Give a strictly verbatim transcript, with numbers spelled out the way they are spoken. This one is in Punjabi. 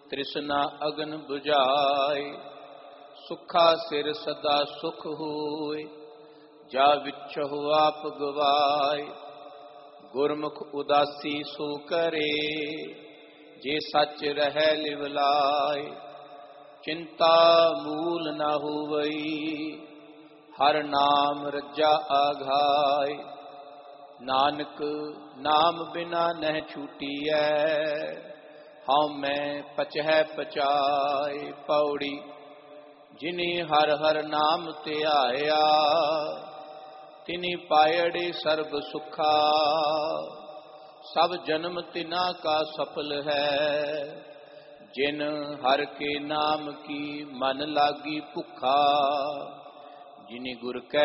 ਤ੍ਰਿਸ਼ਨਾ ਅਗਨ ਬੁਝਾਏ। ਸੁਖਾ ਸਿਰ ਸਦਾ ਸੁਖ ਹੋਏ, ਜਾ ਵਿਛਹੁ ਆਪ ਗਵਾਏ। ਗੁਰਮੁਖ ਉਦਾਸੀ ਸੋ ਕਰੇ, ਜੇ ਸੱਚ ਰਹਿ ਲਿਵ ਲਾਏ। ਚਿੰਤਾ ਮੂਲ ਨਾ ਹੋਵਈ, ਹਰ ਨਾਮ ਰੱਜਾ ਆਘਾਏ। ਨਾਨਕ ਨਾਮ ਬਿਨਾ ਨਹਿ ਛੂਟੀਐ, ਹਉ ਮੈਂ ਪਚਹਿ ਪਚਾਏ। ਪੌੜੀ ਜਿਨੀ ਹਰ ਹਰ ਨਾਮ ਧਿਆਇਆ, ਤਿਨੀ ਪਾਇੜੇ ਸਰਬ ਸੁਖਾ। ਸਭ ਜਨਮ ਤਿਨਾ ਕਾ ਸਫਲ ਹੈ, ਜਿਨ ਹਰ ਕੇ ਨਾਮ ਕੀ ਮਨ ਲਾਗੀ ਭੁਖਾ। ਜਿਨੀ ਗੁਰ ਕੈ